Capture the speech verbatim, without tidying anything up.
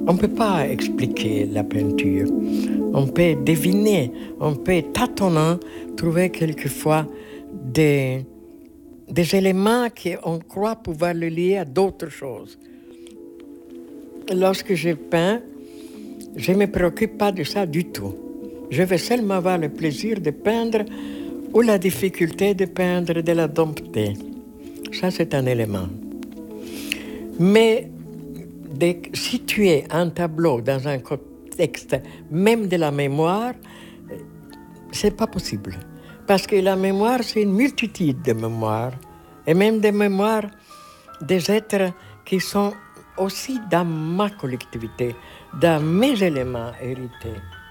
On ne peut pas expliquer la peinture. On peut deviner, on peut tâtonnant trouver quelquefois des, des éléments qu'on croit pouvoir le lier à d'autres choses. Lorsque je peins, je ne me préoccupe pas de ça du tout. Je veux seulement avoir le plaisir de peindre ou la difficulté de peindre, de la dompter. Ça, c'est un élément. Mais de situer un tableau dans un contexte, même de la mémoire, c'est pas possible. Parce que la mémoire, c'est une multitude de mémoires. Et même des mémoires des êtres qui sont aussi dans ma collectivité, dans mes éléments hérités.